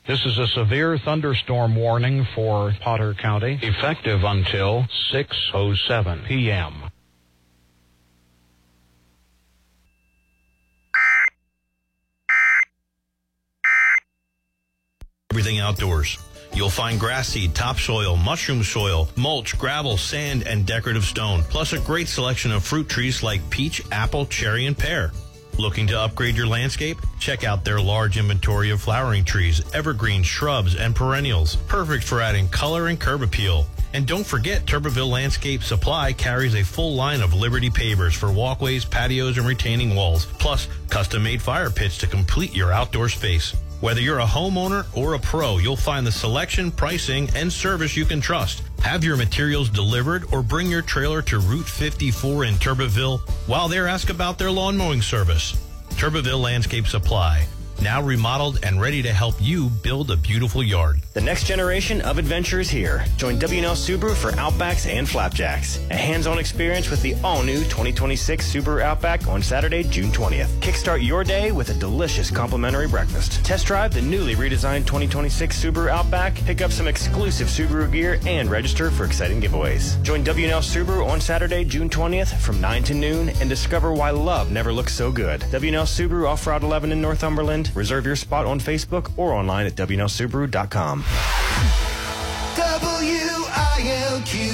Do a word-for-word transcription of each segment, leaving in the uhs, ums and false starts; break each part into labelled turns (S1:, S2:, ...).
S1: This is a severe thunderstorm warning for Potter County, effective until six oh seven p.m.
S2: Everything outdoors. You'll find grass seed, topsoil, mushroom soil, mulch, gravel, sand, and decorative stone, plus a great selection of fruit trees like peach, apple, cherry, and pear. Looking to upgrade your landscape? Check out their large inventory of flowering trees, evergreen shrubs, and perennials, perfect for adding color and curb appeal. And don't forget, Turbeville Landscape Supply carries a full line of Liberty pavers for walkways, patios, and retaining walls, plus custom-made fire pits to complete your outdoor space. Whether you're a homeowner or a pro, you'll find the selection, pricing, and service you can trust. Have your materials delivered or bring your trailer to Route fifty-four in Turbeville. While there, ask about their lawn mowing service. Turbeville Landscape Supply, now remodeled and ready to help you build a beautiful yard.
S3: The next generation of adventure is here. Join W and L Subaru for Outbacks and Flapjacks. A hands-on experience with the all-new twenty twenty-six Subaru Outback on Saturday, June twentieth. Kickstart your day with a delicious complimentary breakfast. Test drive the newly redesigned twenty twenty-six Subaru Outback, pick up some exclusive Subaru gear, and register for exciting giveaways. Join W and L Subaru on Saturday, June twentieth from nine to noon and discover why love never looks so good. W and L Subaru off Route eleven in Northumberland. Reserve your spot on Facebook or online at W N L Subaru dot com.
S4: W I L Q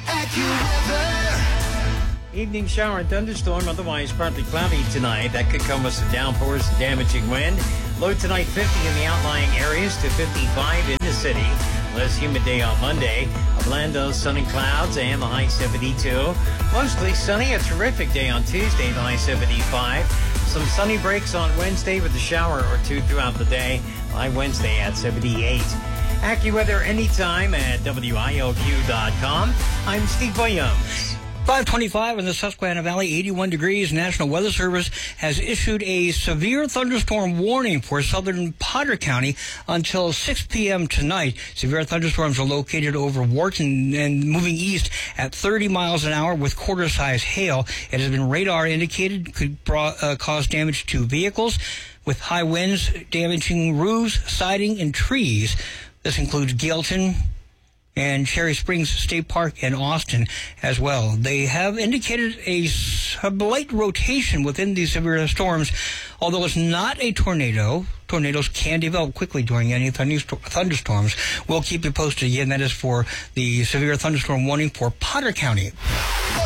S4: AccuWeather.
S5: Evening shower and thunderstorm, otherwise partly cloudy tonight. That could come with some downpours and damaging wind. Low tonight fifty in the outlying areas to fifty-five in the city. Less humid day on Monday. A blend of sunny clouds and the high seventy-two. Mostly sunny, a terrific day on Tuesday, the high seventy-five. Some sunny breaks on Wednesday with a shower or two throughout the day. High Wednesday at seventy-eight. AccuWeather anytime at W I L Q dot com. I'm Steve Williams.
S6: five twenty-five in the Susquehanna Valley, eighty-one degrees. National Weather Service has issued a severe thunderstorm warning for southern Potter County until six p.m. tonight. Severe thunderstorms are located over Wharton and moving east at thirty miles an hour with quarter-size hail. It has been radar indicated could brought, uh, cause damage to vehicles with high winds damaging roofs, siding, and trees. This includes Gailton and Cherry Springs State Park and Austin as well. They have indicated a slight rotation within these severe storms. Although it's not a tornado, tornadoes can develop quickly during any thunderstorms. We'll keep you posted. Again, that is for the severe thunderstorm warning for Potter County.